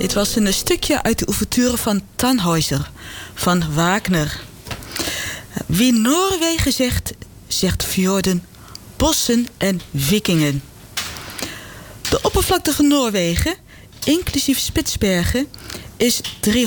Dit was een stukje uit de ouverture van Tannhäuser van Wagner. Wie Noorwegen zegt, zegt fjorden, bossen en vikingen. De oppervlakte van Noorwegen, inclusief Spitsbergen, is 385.207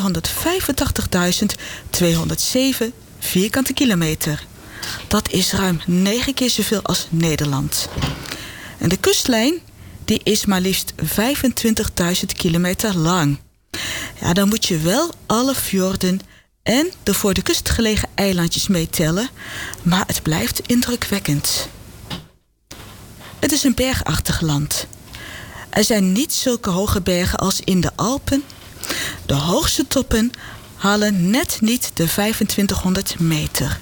vierkante kilometer. Dat is ruim 9 keer zoveel als Nederland. En de kustlijn, die is maar liefst 25.000 kilometer lang. Ja, dan moet je wel alle fjorden en de voor de kust gelegen eilandjes meetellen, maar het blijft indrukwekkend. Het is een bergachtig land. Er zijn niet zulke hoge bergen als in de Alpen. De hoogste toppen halen net niet de 2500 meter.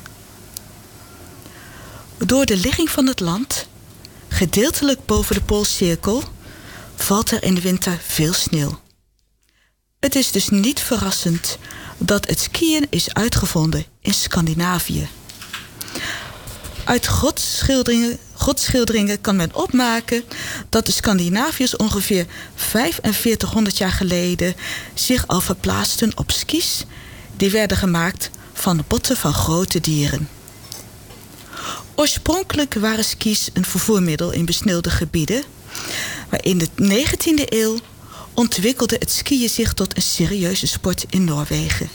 Door de ligging van het land, gedeeltelijk boven de Poolcirkel, valt er in de winter veel sneeuw. Het is dus niet verrassend dat het skiën is uitgevonden in Scandinavië. Uit grotschilderingen kan men opmaken dat de Scandinaviërs ongeveer 4500 jaar geleden zich al verplaatsten op skis die werden gemaakt van botten van grote dieren. Oorspronkelijk waren skis een vervoermiddel in besneeuwde gebieden, maar in de 19e eeuw ontwikkelde het skiën zich tot een serieuze sport in Noorwegen.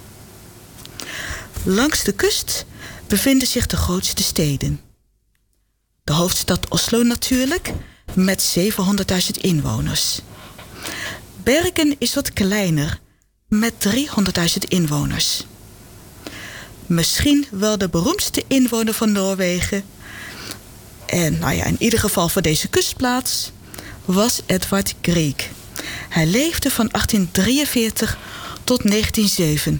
Langs de kust bevinden zich de grootste steden. De hoofdstad Oslo natuurlijk, met 700.000 inwoners. Bergen is wat kleiner, met 300.000 inwoners. Misschien wel de beroemdste inwoner van Noorwegen, en in ieder geval voor deze kustplaats, was Edvard Grieg. Hij leefde van 1843 tot 1907.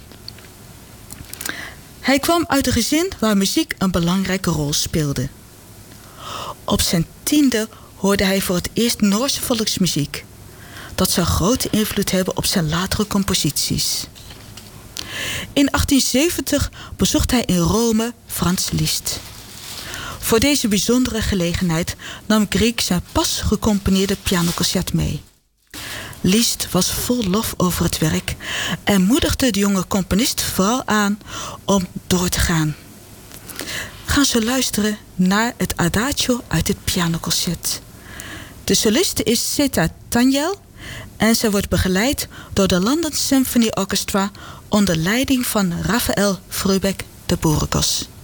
Hij kwam uit een gezin waar muziek een belangrijke rol speelde. Op zijn 10e hoorde hij voor het eerst Noorse volksmuziek. Dat zou grote invloed hebben op zijn latere composities. In 1870 bezocht hij in Rome Franz Liszt. Voor deze bijzondere gelegenheid nam Grieg zijn pas gecomponeerde pianoconcert mee. Liszt was vol lof over het werk en moedigde de jonge componist vooral aan om door te gaan. Gaan ze luisteren naar het adagio uit het pianoconcert. De soliste is Zeta Tanjel en zij wordt begeleid door de London Symphony Orchestra onder leiding van Raphael Frübeck de Bourgos.